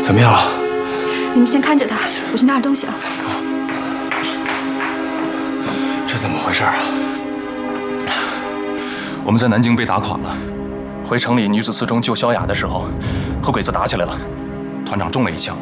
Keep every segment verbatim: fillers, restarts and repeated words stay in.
怎么样了？ 你们先看着他，我去拿点东西啊。 这怎么回事啊？我们在南京被打垮了，回城里女子四中救萧雅的时候，和鬼子打起来了，团长中了一枪。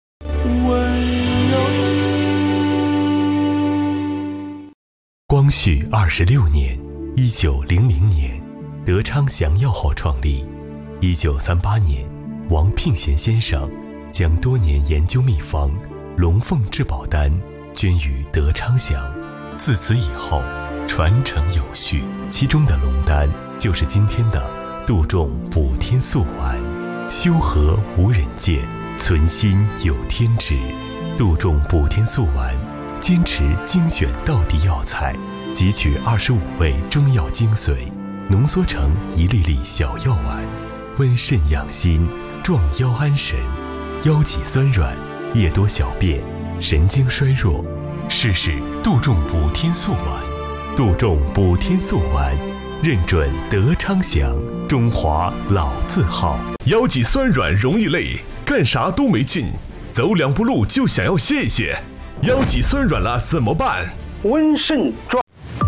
光绪二十六年，一九零零年，德昌祥药号创立。一九三八年，王聘贤先生将多年研究秘方龙凤至宝丹捐予德昌祥。自此以后，传承有序，其中的龙丹就是今天的杜仲补天素丸。修和无人见，存心有天知。杜仲补天素丸坚持精选道地药材，汲取二十五味中药精髓，浓缩成一粒粒小药丸，温肾养心，壮腰安神，腰脊酸软，夜多小便，神经衰弱，试试杜仲补天素丸。杜仲补天素丸认准德昌祥，中华老字号。 腰脊酸软容易累，干啥都没劲，走两步路就想要歇一歇。腰脊酸软了怎么办？ 温肾壮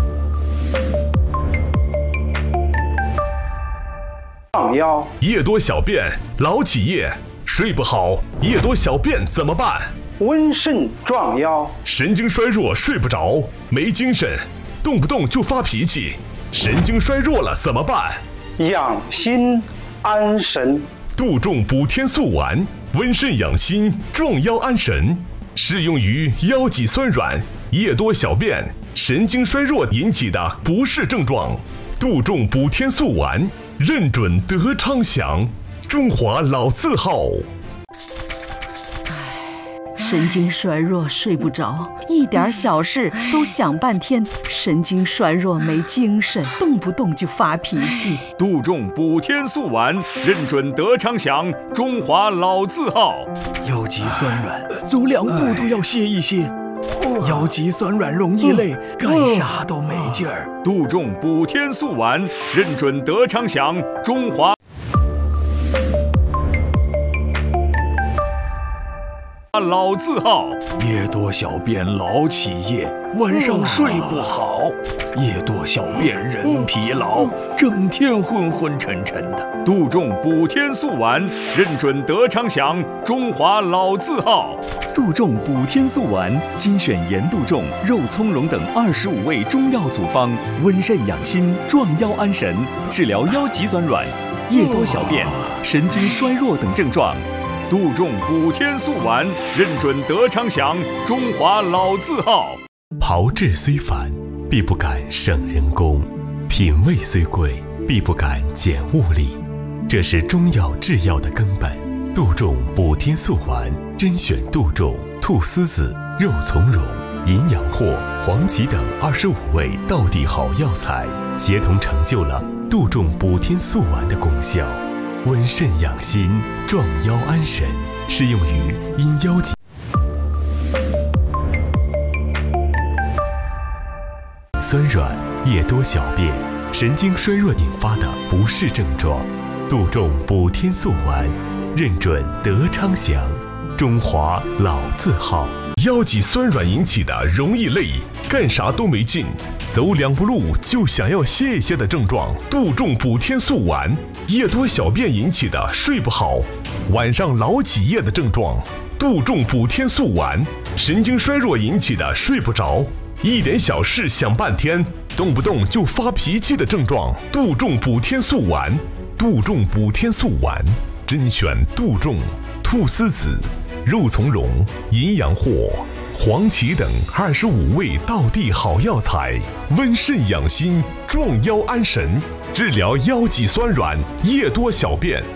壮腰。 夜多小便，老起夜，睡不好，夜多小便怎么办？ 温肾壮腰。 神经衰弱，睡不着，没精神，动不动就发脾气，神经衰弱了怎么办？ 养心安神。 杜仲补天素丸，温肾养心，壮腰安神，适用于腰脊酸软、夜多小便、神经衰弱引起的不适症状。杜仲补天素丸认准德昌祥，中华老字号。 神经衰弱睡不着，一点小事都想半天，神经衰弱没精神，动不动就发脾气。 杜仲补天素丸认准德昌祥，中华老字号。 腰脊酸软，走两步都要歇一歇。腰脊酸软容易累，干啥都没劲儿。 杜仲补天素丸认准德昌祥，中华老字号。 夜多小便老起夜，晚上睡不好，夜多小便人疲劳，整天昏昏沉沉的。 杜仲补天素丸认准德昌祥，中华老字号。 杜仲补天素丸精选盐杜仲、肉苁蓉等二十五味中药组方，温肾养心，壮腰安神，治疗腰脊酸软、夜多小便、神经衰弱等症状。 杜仲补天素丸认准德昌祥，中华老字号。 炮制虽繁，必不敢省人工；品味虽贵，必不敢减物力。这是中药制药的根本。杜仲补天素丸甄选杜仲、菟丝子、肉苁蓉、银阳藿、黄芪等二十五味道地好药材，协同成就了杜仲补天素丸的功效。温肾养心，壮腰安神，适用于因腰脊酸软、夜多小便、神经衰弱引发的不适症状。杜仲补天素丸认准德昌祥，中华老字号。 腰脊酸软引起的容易累，干啥都没劲，走两步路就想要歇一歇的症状。杜仲补天素丸。夜多小便引起的睡不好，晚上老起夜的症状。杜仲补天素丸。神经衰弱引起的睡不着，一点小事想半天，动不动就发脾气的症状。杜仲补天素丸。杜仲补天素丸甄选杜仲、菟丝子、肉苁蓉、银阳藿、黄芪等二十五味道地好药材，温肾养心，壮腰安神，治疗腰脊酸软、夜多小便。